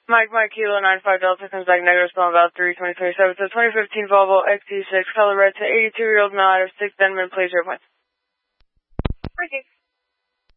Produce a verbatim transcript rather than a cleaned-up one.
Mike, Mike, Kilo, nine five Delta, comes back negative, spelling about three twenty twenty-seven. So twenty fifteen Volvo X T six, color red to eighty-two-year-old male out of six Denman, please, your points. Thank you.